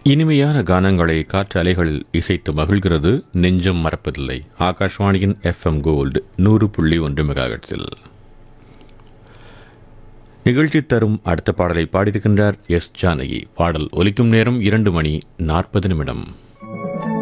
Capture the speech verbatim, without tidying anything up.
இனிமையான கானங்களை காற்று அலைகளில் இசைத்து மகிழ்கிறது நெஞ்சம் மறப்பதில்லை. ஆகாஷ்வாணியின் எஃப்எம் கோல்டு நூறு புள்ளி ஒன்று மெகாஹெர்ட்ஸில் நிகழ்ச்சி தரும் அடுத்த பாடலை பாடியிருக்கின்றார் எஸ் ஜானகி. பாடல் ஒலிக்கும் நேரம் இரண்டு மணி நாற்பது நிமிடம்.